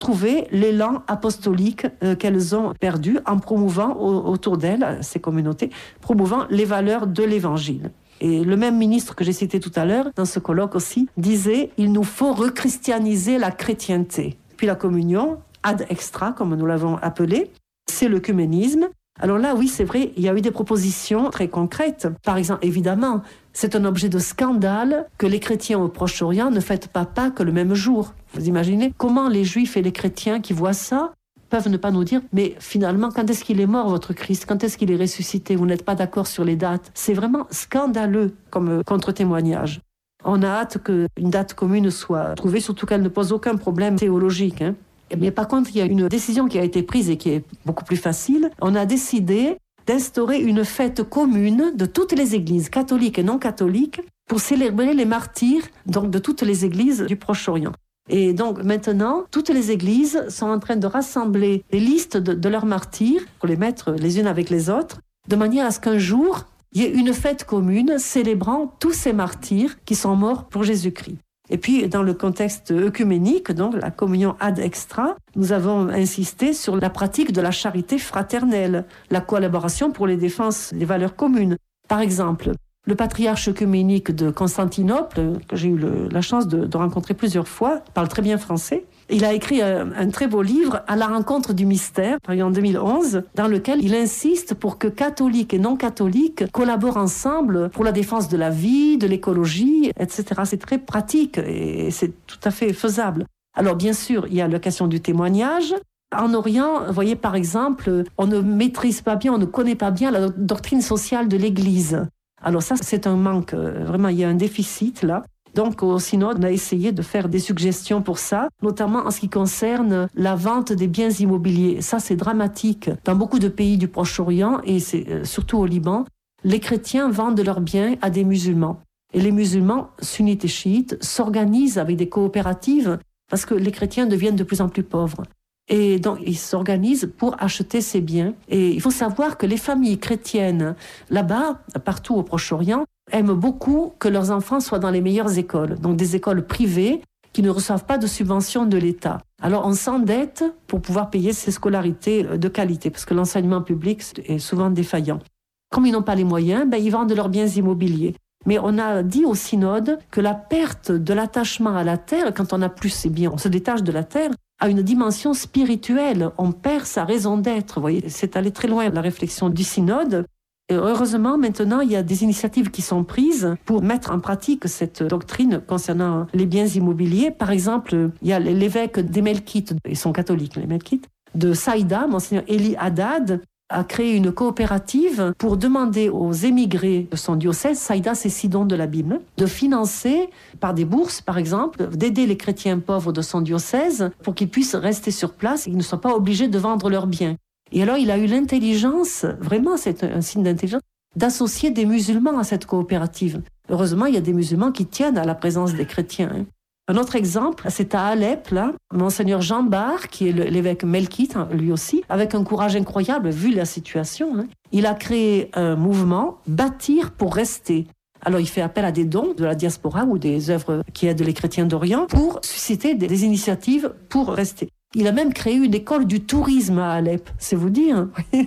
retrouver l'élan apostolique qu'elles ont perdu en promouvant autour d'elles, ces communautés, promouvant les valeurs de l'Évangile. Et le même ministre que j'ai cité tout à l'heure, dans ce colloque aussi, disait « Il nous faut rechristianiser la chrétienté ». Puis la communion, ad extra, comme nous l'avons appelé, c'est l'œcuménisme. Alors là, oui, c'est vrai, il y a eu des propositions très concrètes. Par exemple, évidemment, c'est un objet de scandale que les chrétiens au Proche-Orient ne fêtent pas Pâques le même jour. Vous imaginez comment les Juifs et les chrétiens qui voient ça peuvent ne pas nous dire « Mais finalement, quand est-ce qu'il est mort, votre Christ ? Quand est-ce qu'il est ressuscité ? Vous n'êtes pas d'accord sur les dates ?» C'est vraiment scandaleux comme contre-témoignage. On a hâte qu'une date commune soit trouvée, surtout qu'elle ne pose aucun problème théologique. Mais par contre, il y a une décision qui a été prise et qui est beaucoup plus facile. On a décidé d'instaurer une fête commune de toutes les églises, catholiques et non catholiques, pour célébrer les martyrs donc, de toutes les églises du Proche-Orient. Et donc maintenant, toutes les églises sont en train de rassembler les listes de leurs martyrs, pour les mettre les unes avec les autres, de manière à ce qu'un jour, il y ait une fête commune célébrant tous ces martyrs qui sont morts pour Jésus-Christ. Et puis, dans le contexte œcuménique, donc la communion ad extra, nous avons insisté sur la pratique de la charité fraternelle, la collaboration pour les défenses des valeurs communes. Par exemple, le patriarche œcuménique de Constantinople, que j'ai eu la chance de rencontrer plusieurs fois, parle très bien français. Il a écrit un très beau livre, À la rencontre du mystère, paru en 2011, dans lequel il insiste pour que catholiques et non catholiques collaborent ensemble pour la défense de la vie, de l'écologie, etc. C'est très pratique et c'est tout à fait faisable. Alors bien sûr, il y a la question du témoignage. En Orient, vous voyez par exemple, on ne maîtrise pas bien, on ne connaît pas bien la doctrine sociale de l'Église. Alors ça, c'est un manque, vraiment, il y a un déficit là. Donc au synode, on a essayé de faire des suggestions pour ça, notamment en ce qui concerne la vente des biens immobiliers. Ça, c'est dramatique. Dans beaucoup de pays du Proche-Orient, et c'est surtout au Liban, les chrétiens vendent leurs biens à des musulmans. Et les musulmans, sunnites et chiites, s'organisent avec des coopératives parce que les chrétiens deviennent de plus en plus pauvres. Et donc, ils s'organisent pour acheter ces biens. Et il faut savoir que les familles chrétiennes, là-bas, partout au Proche-Orient, aiment beaucoup que leurs enfants soient dans les meilleures écoles. Donc, des écoles privées qui ne reçoivent pas de subventions de l'État. Alors, on s'endette pour pouvoir payer ces scolarités de qualité, parce que l'enseignement public est souvent défaillant. Comme ils n'ont pas les moyens, ils vendent leurs biens immobiliers. Mais on a dit au synode que la perte de l'attachement à la terre, quand on n'a plus ces biens, on se détache de la terre, a une dimension spirituelle. On perd sa raison d'être. Vous voyez, c'est allé très loin la réflexion du synode. Et heureusement, maintenant, il y a des initiatives qui sont prises pour mettre en pratique cette doctrine concernant les biens immobiliers. Par exemple, il y a l'évêque des Melkites, ils sont catholiques, les Melkites, de Saïda, Monseigneur Eli Haddad, a créé une coopérative pour demander aux émigrés de son diocèse, Saïda c'est Sidon de la Bible, de financer par des bourses par exemple, d'aider les chrétiens pauvres de son diocèse pour qu'ils puissent rester sur place et qu'ils ne soient pas obligés de vendre leurs biens. Et alors il a eu l'intelligence, vraiment c'est un signe d'intelligence, d'associer des musulmans à cette coopérative. Heureusement, il y a des musulmans qui tiennent à la présence des chrétiens. Un autre exemple, c'est à Alep, là, Monseigneur Jean Bar, qui est l'évêque melkite, lui aussi, avec un courage incroyable, vu la situation. Il a créé un mouvement, Bâtir pour rester. Alors, il fait appel à des dons de la diaspora ou des œuvres qui aident les chrétiens d'Orient pour susciter des initiatives pour rester. Il a même créé une école du tourisme à Alep, c'est vous dire.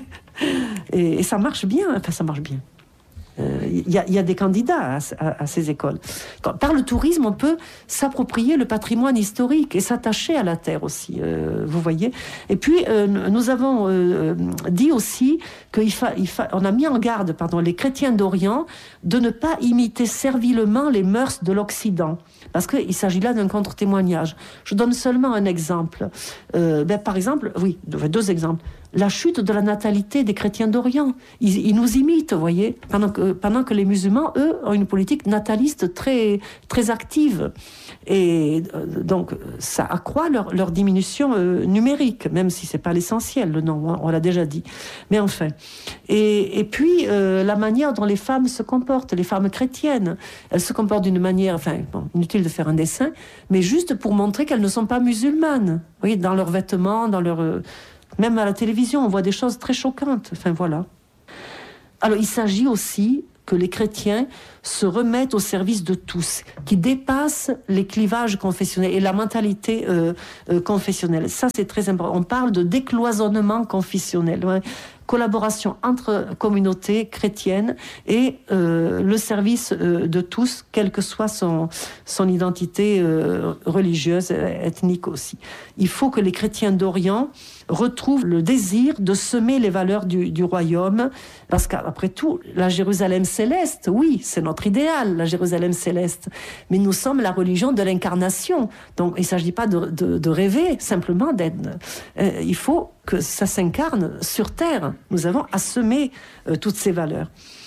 Et ça marche bien, enfin ça marche bien. Il y a des candidats à ces écoles. Par le tourisme, on peut s'approprier le patrimoine historique et s'attacher à la terre aussi, vous voyez. Et puis, nous avons dit aussi on a mis en garde les chrétiens d'Orient de ne pas imiter servilement les mœurs de l'Occident. Parce qu'il s'agit là d'un contre-témoignage. Je donne seulement un exemple. Par exemple, deux exemples. La chute de la natalité des chrétiens d'Orient. Ils nous imitent, vous voyez, pendant que les musulmans, eux, ont une politique nataliste très, très active. Et donc, ça accroît leur diminution numérique, même si ce n'est pas l'essentiel, le nom, on l'a déjà dit. Mais enfin. Et puis, la manière dont les femmes se comportent, les femmes chrétiennes, elles se comportent d'une manière, inutile de faire un dessin, mais juste pour montrer qu'elles ne sont pas musulmanes. Vous voyez, dans leurs vêtements, dans leur... Même à la télévision, on voit des choses très choquantes. Voilà. Alors, il s'agit aussi que les chrétiens se remettent au service de tous, qui dépassent les clivages confessionnels et la mentalité confessionnelle. Ça, c'est très important. On parle de décloisonnement confessionnel. Ouais. Collaboration entre communautés chrétiennes et le service de tous, quelle que soit son identité religieuse, ethnique aussi. Il faut que les chrétiens d'Orient retrouvent le désir de semer les valeurs du royaume, parce qu'après tout, la Jérusalem céleste, oui, c'est notre idéal, la Jérusalem céleste, mais nous sommes la religion de l'incarnation. Donc il ne s'agit pas de rêver, simplement d'être... il faut que ça s'incarne sur terre. Nous avons à semer toutes ces valeurs.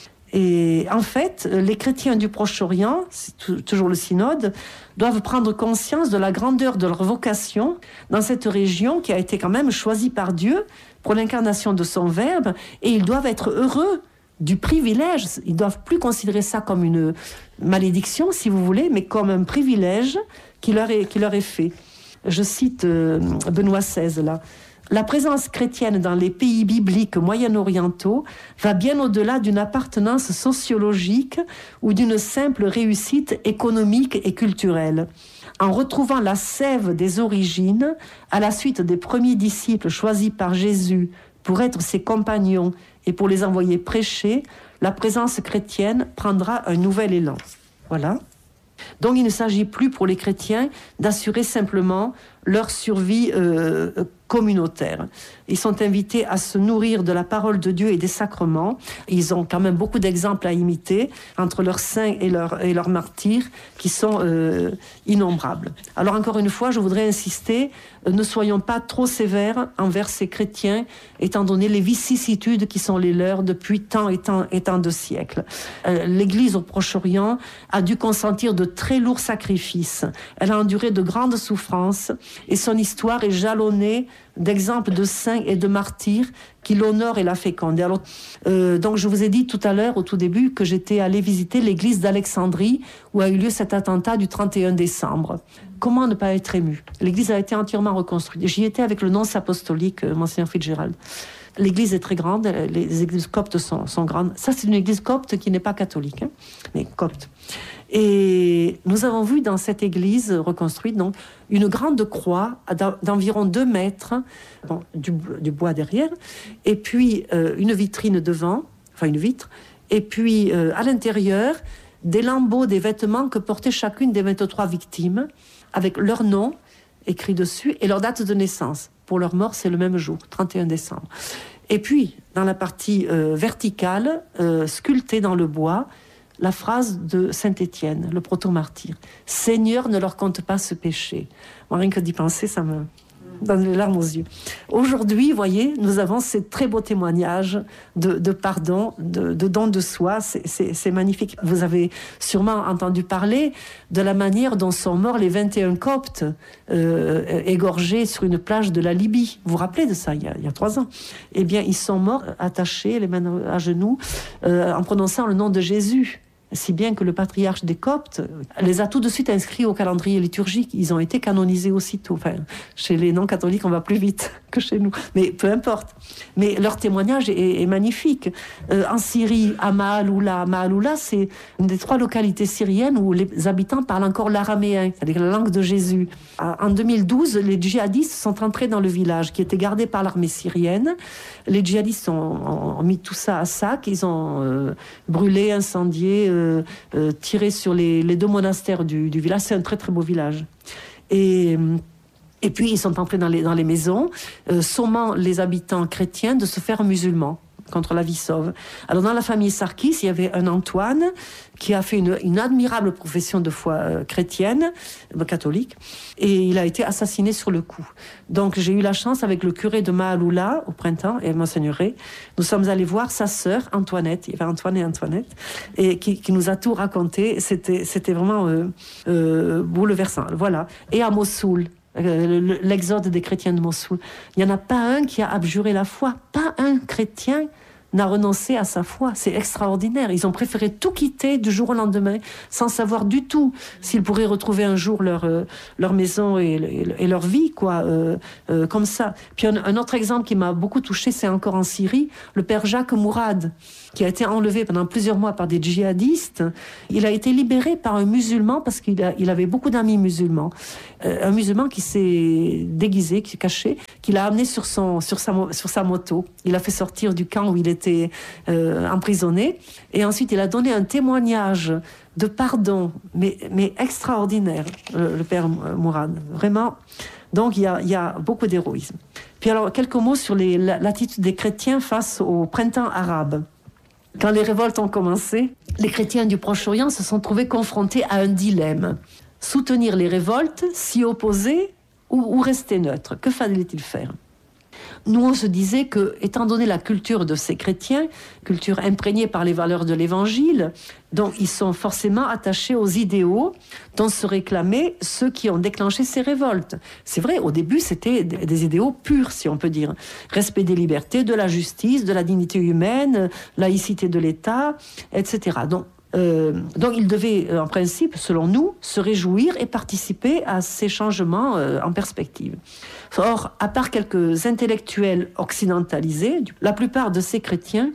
Et en fait, les chrétiens du Proche-Orient, c'est toujours le synode, doivent prendre conscience de la grandeur de leur vocation dans cette région qui a été quand même choisie par Dieu pour l'incarnation de son Verbe, et ils doivent être heureux du privilège. Ils ne doivent plus considérer ça comme une malédiction, si vous voulez, mais comme un privilège qui leur est fait. Je cite Benoît XVI, là. La présence chrétienne dans les pays bibliques moyen-orientaux va bien au-delà d'une appartenance sociologique ou d'une simple réussite économique et culturelle. En retrouvant la sève des origines, à la suite des premiers disciples choisis par Jésus pour être ses compagnons et pour les envoyer prêcher, la présence chrétienne prendra un nouvel élan. Voilà. Donc il ne s'agit plus pour les chrétiens d'assurer simplement leur survie communautaire. Ils sont invités à se nourrir de la parole de Dieu et des sacrements. Ils ont quand même beaucoup d'exemples à imiter entre leurs saints et leurs martyrs qui sont innombrables. Alors encore une fois, je voudrais insister, ne soyons pas trop sévères envers ces chrétiens, étant donné les vicissitudes qui sont les leurs depuis tant et tant de siècles. L'Église au Proche-Orient a dû consentir de très lourds sacrifices. Elle a enduré de grandes souffrances et son histoire est jalonnée d'exemples de saints et de martyrs qui l'honorent et la fécondent. Alors, donc je vous ai dit tout à l'heure, au tout début, que j'étais allée visiter l'église d'Alexandrie où a eu lieu cet attentat du 31 décembre. Comment ne pas être ému? L'église a été entièrement reconstruite. J'y étais avec le nonce apostolique, Monseigneur Fitzgerald. L'église est très grande, les églises coptes sont grandes. Ça, c'est une église copte qui n'est pas catholique, hein, mais copte. Et nous avons vu dans cette église reconstruite donc, une grande croix d'environ 2 mètres, bon, du bois derrière, et puis une vitrine devant, enfin une vitre, et puis à l'intérieur, des lambeaux des vêtements que portaient chacune des 23 victimes, avec leur nom écrit dessus et leur date de naissance. Pour leur mort, c'est le même jour, 31 décembre. Et puis, dans la partie verticale, sculptée dans le bois, la phrase de Saint-Étienne, le proto-martyr. « Seigneur, ne leur compte pas ce péché. » Moi, rien que d'y penser, ça me donne les larmes aux yeux. Aujourd'hui, vous voyez, nous avons ces très beaux témoignages de pardon, de don de soi. C'est magnifique. Vous avez sûrement entendu parler de la manière dont sont morts les 21 Coptes égorgés sur une plage de la Libye. Vous vous rappelez de ça, il y a 3 ans? Eh bien, ils sont morts attachés, les mains à genoux, en prononçant le nom de Jésus. Si bien que le patriarche des Coptes les a tout de suite inscrits au calendrier liturgique. Ils ont été canonisés aussitôt. Enfin, chez les non-catholiques, on va plus vite que chez nous. Mais peu importe. Mais leur témoignage est magnifique. En Syrie, à Maaloula. Maaloula, c'est une des 3 localités syriennes où les habitants parlent encore l'araméen, c'est-à-dire la langue de Jésus. En 2012, les djihadistes sont entrés dans le village qui était gardé par l'armée syrienne. Les djihadistes ont mis tout ça à sac. Ils ont brûlé, incendié, tiré sur les 2 monastères du village. C'est un très très beau village. Et puis ils sont entrés dans les maisons, sommant les habitants chrétiens de se faire musulmans contre la vie sauve. Alors dans la famille Sarkis, il y avait un Antoine qui a fait une admirable profession de foi chrétienne, catholique, et il a été assassiné sur le coup. Donc j'ai eu la chance avec le curé de Maaloula au printemps et Monseigneur Rey, nous sommes allés voir sa sœur Antoinette, il y avait Antoine et Antoinette, et qui nous a tout raconté. C'était vraiment bouleversant. Voilà. Et à Mossoul, l'exode des chrétiens de Mossoul. Il n'y en a pas un qui a abjuré la foi, pas un chrétien n'a renoncé à sa foi. C'est extraordinaire. Ils ont préféré tout quitter du jour au lendemain, sans savoir du tout s'ils pourraient retrouver un jour leur maison et leur vie, quoi, comme ça. Puis un autre exemple qui m'a beaucoup touchée, c'est encore en Syrie, le père Jacques Mourad, qui a été enlevé pendant plusieurs mois par des djihadistes. Il a été libéré par un musulman parce qu'il avait beaucoup d'amis musulmans. Un musulman qui s'est déguisé, qui s'est caché, qui l'a amené sur sa moto. Il l'a fait sortir du camp où il était emprisonné. Et ensuite, il a donné un témoignage de pardon, mais extraordinaire, le père Mourad. Vraiment. Donc, il y a beaucoup d'héroïsme. Puis alors, quelques mots sur l'attitude des chrétiens face au printemps arabe. Quand les révoltes ont commencé, les chrétiens du Proche-Orient se sont trouvés confrontés à un dilemme. Soutenir les révoltes, s'y opposer ou rester neutre. Que fallait-il faire ? Nous, on se disait que, étant donné la culture de ces chrétiens, culture imprégnée par les valeurs de l'Évangile, donc ils sont forcément attachés aux idéaux dont se réclamaient ceux qui ont déclenché ces révoltes. C'est vrai, au début, c'était des idéaux purs, si on peut dire. Respect des libertés, de la justice, de la dignité humaine, laïcité de l'État, etc. Donc, ils devaient, en principe, selon nous, se réjouir et participer à ces changements en perspective. Or, à part quelques intellectuels occidentalisés, la plupart de ces chrétiens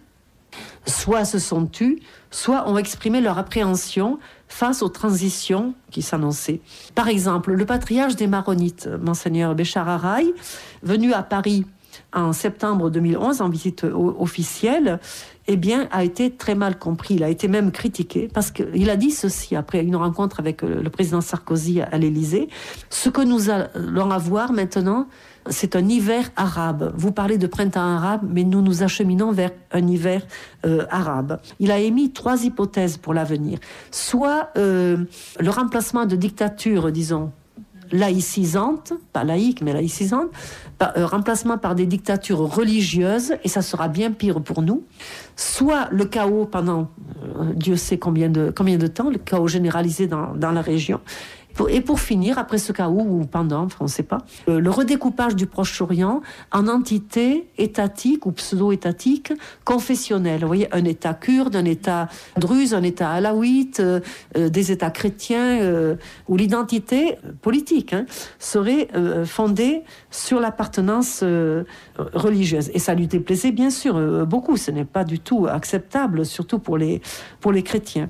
soit se sont tus, soit ont exprimé leur appréhension face aux transitions qui s'annonçaient. Par exemple, le patriarche des Maronites, Monseigneur Béchar Araï, venu à Paris en septembre 2011 en visite officielle, eh bien, a été très mal compris. Il a été même critiqué parce qu'il a dit ceci après une rencontre avec le président Sarkozy à l'Élysée. Ce que nous allons avoir maintenant, c'est un hiver arabe. Vous parlez de printemps arabe, mais nous nous acheminons vers un hiver arabe. Il a émis 3 hypothèses pour l'avenir. Soit le remplacement de dictatures, disons, laïcisantes, pas laïques, mais laïcisantes, remplacement par des dictatures religieuses, et ça sera bien pire pour nous, soit le chaos pendant Dieu sait combien de temps, le chaos généralisé dans la région, et pour finir, après ce chaos, ou pendant, on ne sait pas, le redécoupage du Proche-Orient en entités étatiques ou pseudo-étatiques confessionnelles. Vous voyez, un État kurde, un État druze, un État alaouite, des États chrétiens, où l'identité politique serait fondée sur l'appartenance religieuse. Et ça lui déplaisait bien sûr beaucoup. Ce n'est pas du tout acceptable, surtout pour les chrétiens.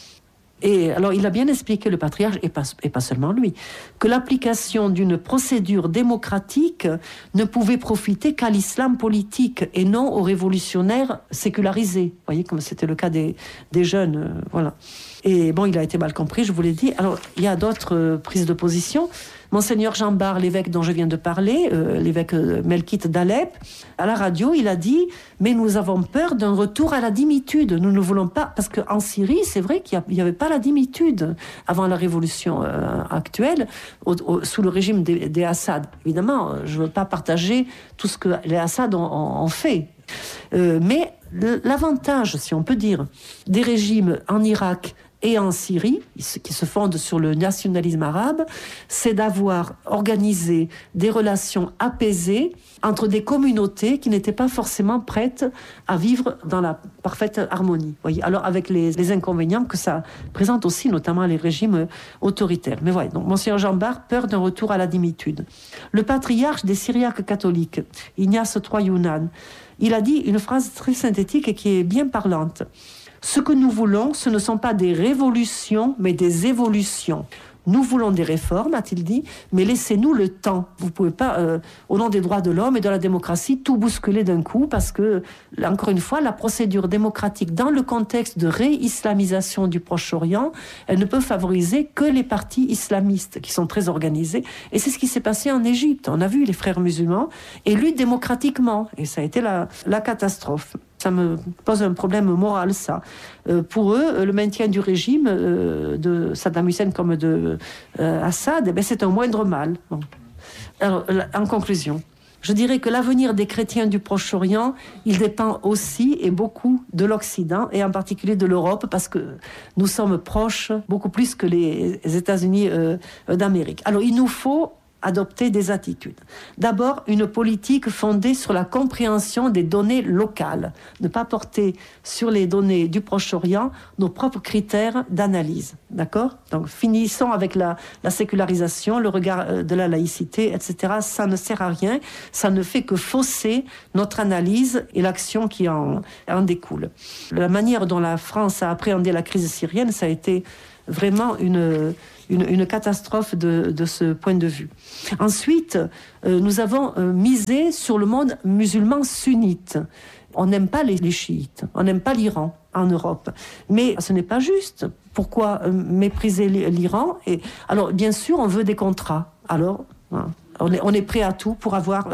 Et alors, il a bien expliqué, le patriarche, et pas seulement lui, que l'application d'une procédure démocratique ne pouvait profiter qu'à l'islam politique et non aux révolutionnaires sécularisés. Vous voyez, comme c'était le cas des jeunes, voilà. Et bon, il a été mal compris, je vous l'ai dit. Alors, il y a d'autres prises de position. Monseigneur Jean Bar, l'évêque dont je viens de parler, l'évêque melkite d'Alep, à la radio, il a dit « Mais nous avons peur d'un retour à la dimitude. Nous ne voulons pas... » Parce qu'en Syrie, c'est vrai qu'il n'y avait pas la dimitude avant la révolution actuelle, sous le régime des Assad. Évidemment, je ne veux pas partager tout ce que les Assad ont fait. Mais l'avantage, si on peut dire, des régimes en Irak et en Syrie, qui se fondent sur le nationalisme arabe, c'est d'avoir organisé des relations apaisées entre des communautés qui n'étaient pas forcément prêtes à vivre dans la parfaite harmonie. Voyez, alors avec les inconvénients que ça présente aussi, notamment les régimes autoritaires. Mais voilà, donc Monseigneur Jean Bar, peur d'un retour à la dimitude. Le patriarche des Syriaques catholiques, Ignace III Younan, il a dit une phrase très synthétique et qui est bien parlante. Ce que nous voulons, ce ne sont pas des révolutions, mais des évolutions. Nous voulons des réformes, a-t-il dit, mais laissez-nous le temps. Vous ne pouvez pas, au nom des droits de l'homme et de la démocratie, tout bousculer d'un coup, parce que, encore une fois, la procédure démocratique, dans le contexte de réislamisation du Proche-Orient, elle ne peut favoriser que les partis islamistes, qui sont très organisés. Et c'est ce qui s'est passé en Égypte. On a vu les frères musulmans élus démocratiquement, et ça a été la catastrophe. Ça me pose un problème moral, ça. Pour eux, le maintien du régime de Saddam Hussein comme de Assad, c'est un moindre mal. Bon. Alors, en conclusion, je dirais que l'avenir des chrétiens du Proche-Orient, il dépend aussi et beaucoup de l'Occident, et en particulier de l'Europe, parce que nous sommes proches beaucoup plus que les États-Unis d'Amérique. Alors, il nous faut adopter des attitudes. D'abord, une politique fondée sur la compréhension des données locales. Ne pas porter sur les données du Proche-Orient nos propres critères d'analyse. D'accord ? Donc, finissons avec la sécularisation, le regard de la laïcité, etc. Ça ne sert à rien. Ça ne fait que fausser notre analyse et l'action qui en découle. La manière dont la France a appréhendé la crise syrienne, ça a été vraiment une catastrophe de ce point de vue. Ensuite, nous avons misé sur le monde musulman sunnite. On n'aime pas les chiites, on n'aime pas l'Iran en Europe. Mais ce n'est pas juste. Pourquoi mépriser l'Iran ? Alors, bien sûr, on veut des contrats. Alors, on est prêt à tout pour avoir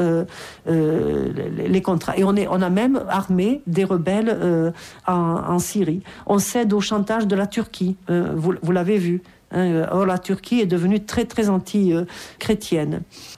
les contrats. Et on a même armé des rebelles en Syrie. On cède au chantage de la Turquie. Vous l'avez vu. Or, la Turquie est devenue très, très anti-chrétienne.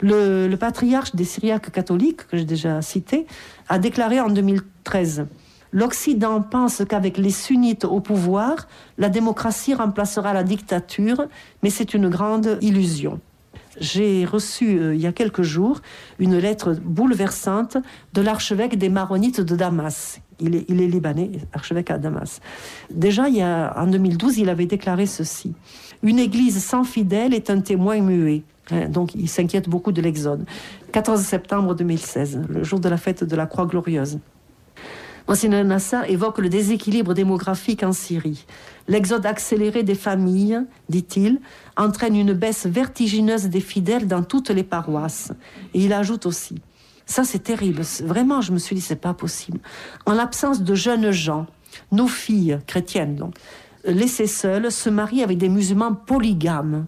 Le patriarche des Syriaques catholiques, que j'ai déjà cité, a déclaré en 2013 « L'Occident pense qu'avec les sunnites au pouvoir, la démocratie remplacera la dictature, mais c'est une grande illusion. » J'ai reçu il y a quelques jours une lettre bouleversante de l'archevêque des Maronites de Damas. Il est libanais, archevêque à Damas. Déjà, en 2012, il avait déclaré ceci. « Une église sans fidèles est un témoin muet. » Donc, il s'inquiète beaucoup de l'Exode. 14 septembre 2016, le jour de la fête de la Croix Glorieuse. Monseigneur Nassar évoque le déséquilibre démographique en Syrie. L'exode accéléré des familles, dit-il, entraîne une baisse vertigineuse des fidèles dans toutes les paroisses. Et il ajoute aussi, ça c'est terrible, vraiment je me suis dit c'est pas possible. En l'absence de jeunes gens, nos filles chrétiennes donc, laissées seules, se marient avec des musulmans polygames.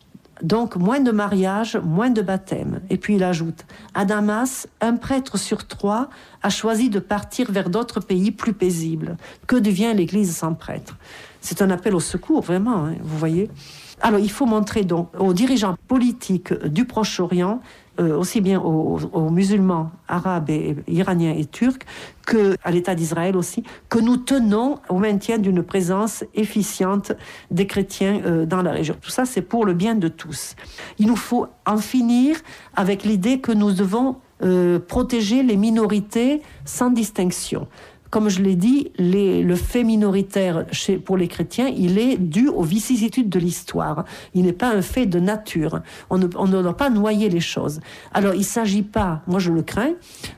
Donc, moins de mariages, moins de baptêmes. Et puis il ajoute, à Damas, un prêtre sur 3 a choisi de partir vers d'autres pays plus paisibles. Que devient l'Église sans prêtre ? C'est un appel au secours, vraiment, vous voyez. Alors, il faut montrer donc aux dirigeants politiques du Proche-Orient, aussi bien aux musulmans arabes et iraniens et turcs, qu'à l'État d'Israël aussi, que nous tenons au maintien d'une présence efficiente des chrétiens dans la région. Tout ça, c'est pour le bien de tous. Il nous faut en finir avec l'idée que nous devons protéger les minorités sans distinction. Comme je l'ai dit, le fait minoritaire pour les chrétiens, il est dû aux vicissitudes de l'histoire. Il n'est pas un fait de nature. On ne doit pas noyer les choses. Alors, il ne s'agit pas, moi je le crains,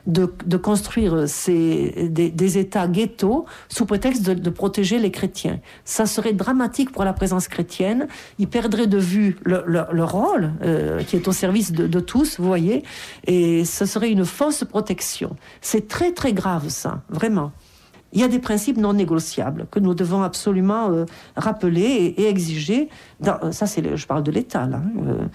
de construire des États ghettos sous prétexte de protéger les chrétiens. Ça serait dramatique pour la présence chrétienne. Ils perdraient de vue leur rôle, qui est au service de tous, vous voyez, et ce serait une fausse protection. C'est très très grave ça, vraiment. Il y a des principes non négociables que nous devons absolument rappeler et exiger. Je parle de l'État, là,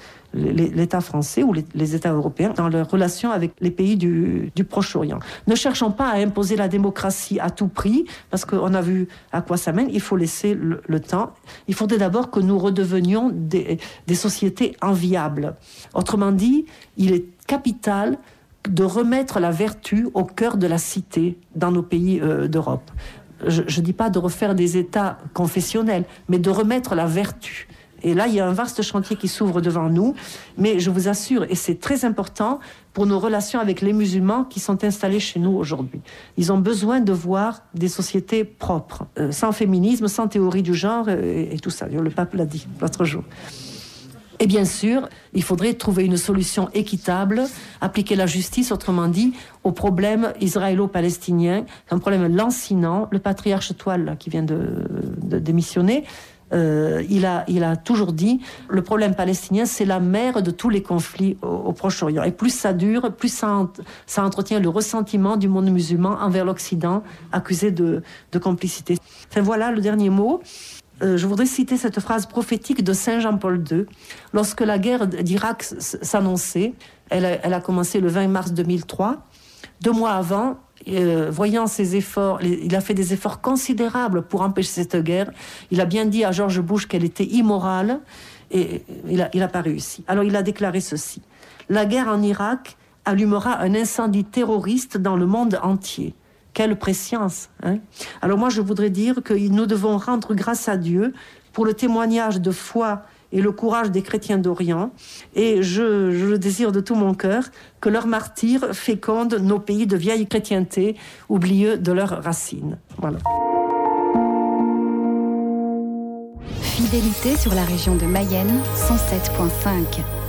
l'État français ou les États européens dans leurs relations avec les pays du Proche-Orient. Ne cherchons pas à imposer la démocratie à tout prix, parce qu'on a vu à quoi ça mène. Il faut laisser le temps. Il faudrait d'abord que nous redevenions des sociétés enviables. Autrement dit, il est capital de remettre la vertu au cœur de la cité dans nos pays d'Europe. Je ne dis pas de refaire des États confessionnels, mais de remettre la vertu. Et là, il y a un vaste chantier qui s'ouvre devant nous, mais je vous assure, et c'est très important pour nos relations avec les musulmans qui sont installés chez nous aujourd'hui. Ils ont besoin de voir des sociétés propres, sans féminisme, sans théorie du genre et tout ça. Le pape l'a dit l'autre jour. Et bien sûr, il faudrait trouver une solution équitable, appliquer la justice, autrement dit, au problème israélo-palestinien, un problème lancinant. Le patriarche Toile, qui vient de démissionner, il a toujours dit, le problème palestinien, c'est la mère de tous les conflits au Proche-Orient. Et plus ça dure, plus ça entretient le ressentiment du monde musulman envers l'Occident, accusé de complicité. Enfin voilà le dernier mot. Je voudrais citer cette phrase prophétique de Saint Jean-Paul II. Lorsque la guerre d'Irak s'annonçait, elle a commencé le 20 mars 2003. 2 mois avant, voyant ses efforts, il a fait des efforts considérables pour empêcher cette guerre. Il a bien dit à George Bush qu'elle était immorale et il a pas réussi. Alors il a déclaré ceci. La guerre en Irak allumera un incendie terroriste dans le monde entier. Quelle prescience, hein ? Alors moi, je voudrais dire que nous devons rendre grâce à Dieu pour le témoignage de foi et le courage des chrétiens d'Orient. Et je désire de tout mon cœur que leur martyre féconde nos pays de vieille chrétienté, oublieux de leurs racines. Voilà. Fidélité sur la région de Mayenne, 107.5.